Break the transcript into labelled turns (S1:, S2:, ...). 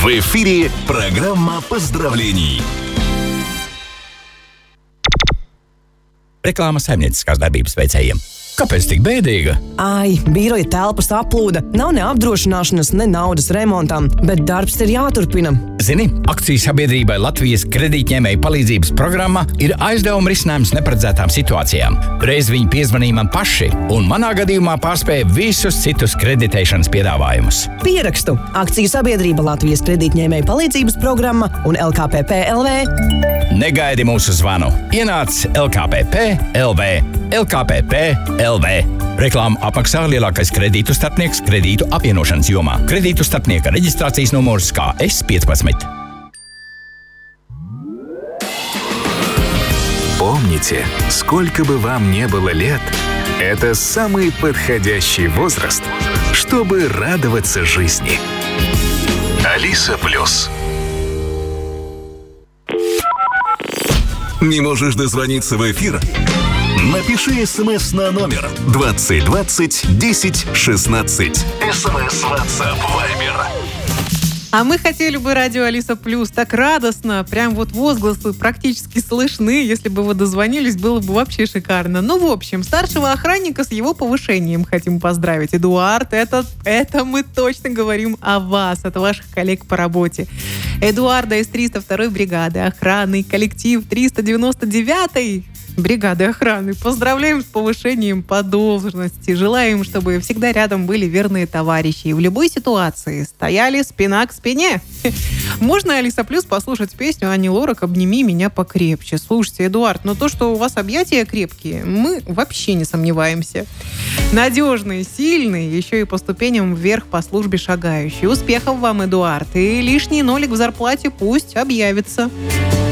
S1: В эфире программа поздравлений.
S2: Reklāmas saimnieciskās darbības veicējiem. Kāpēc tik bēdīga?
S3: Ai, biroja telpas aplūda, nav ne apdrošināšanas, ne naudas remontam, bet darbs ir jāturpina.
S2: Zini, akciju sabiedrībai Latvijas kredītņēmēju palīdzības programma ir aizdevuma risinājums neparedzētām situācijām. Reiz viņi piezvanīja man paši, un manā gadījumā pārspēja visus citus kreditēšanas piedāvājumus.
S3: Pierakstu akciju sabiedrība Latvijas kredītņēmēju palīdzības programma un LKPP LV.
S2: Negaidi mūsu zvanu. Ienāc LKPP LV. LKPP LV. Reklāmu apmaksā lielākais kredītu starpnieks kredītu apvienošanas jomā. Kredītu starpnieka reģistrācijas numurs KS15.
S1: Помните, сколько бы вам ни было лет, это самый подходящий возраст, чтобы радоваться жизни. Алиса Плюс. Не можешь дозвониться в эфир? Напиши СМС на номер 2020 10 16. СМС, WhatsApp, Viber.
S4: А мы хотели бы радио Алиса Плюс так радостно, прям вот возгласы практически слышны. Если бы вы дозвонились, было бы вообще шикарно. Ну, в общем, старшего охранника с его повышением хотим поздравить. Эдуард, это мы точно говорим о вас, от ваших коллег по работе. Эдуарда из 302-й бригады охраны, коллектив 399-й бригады охраны. Поздравляем с повышением по должности. Желаем, чтобы всегда рядом были верные товарищи. И в любой ситуации стояли спина к спине. Можно, Алиса Плюс, послушать песню Ани Лорак «Обними меня покрепче». Слушайте, Эдуард, но то, что у вас объятия крепкие, мы вообще не сомневаемся. Надежный, сильный, еще и по ступеням вверх по службе шагающий. Успехов вам, Эдуард. И лишний нолик в зарплате пусть объявится.